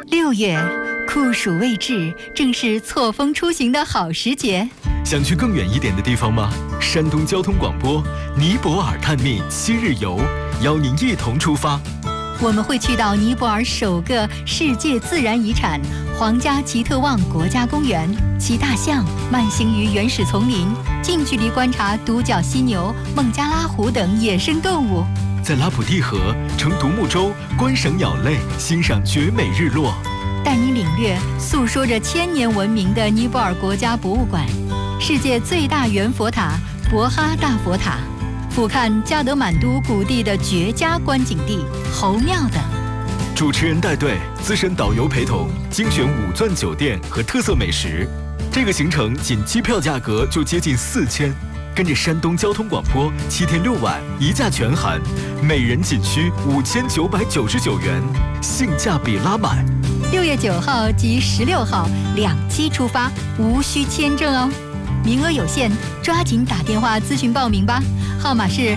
6月，酷暑未至，正是错峰出行的好时节。 想去更远一点的地方吗？山东交通广播尼泊尔探秘7日游，邀您一同出发。 我们会去到尼泊尔首个世界自然遗产皇家奇特旺国家公园，骑大象慢行于原始丛林，近距离观察独角犀牛、孟加拉虎等野生动物。 在拉普蒂河乘独木舟观赏鸟类，欣赏绝美日落。 带你领略诉说着1000年文明的尼泊尔国家博物馆，世界最大圆佛塔博哈大佛塔，俯瞰加德满都谷地的绝佳观景地侯庙等。 主持人带队，资深导游陪同，精选5钻酒店和特色美食。这个行程仅机票价格就接近4000，跟着山东交通广播7天6晚1价全含，每人仅需5999元，性价比拉满。 6月9号及16号2期出发，无需签证哦。名额有限，抓紧打电话咨询报名吧，号码是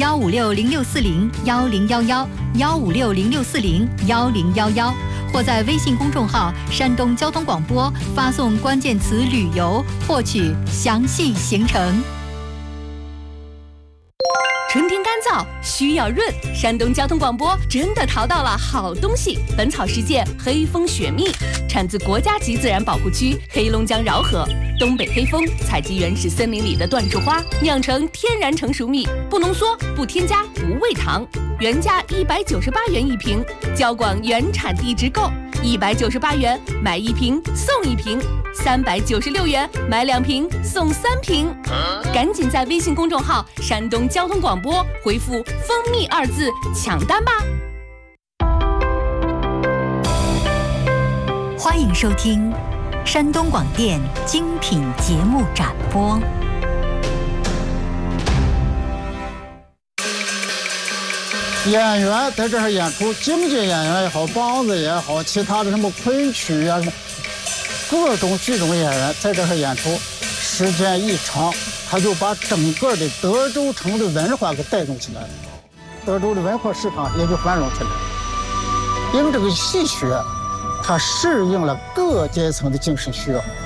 15606401011，15606401011，或在微信公众号山东交通广播发送关键词旅游，获取详细行程。 春天干燥，需要润，山东交通广播真的淘到了好东西。本草世界黑蜂雪蜜，产自国家级自然保护区黑龙江饶河，东北黑蜂采集原始森林里的椴树花，酿成天然成熟蜜，不浓缩，不添加，不喂糖，原价198元一瓶，交广原产地直购，198元买1瓶送1瓶，396元买2瓶送3瓶。赶紧在微信公众号山东交通广播回复蜂蜜2字抢单吧。 欢迎收听山东广电精品节目展播。 演员在这儿演出，京剧演员也好，梆子也好，其他的什么昆曲啊什么，各种剧种演员在这儿演出，时间一长，他就把整个的德州城的文化给带动起来了，德州的文化市场也就繁荣起来了。因为这个戏曲，它适应了各阶层的精神需要。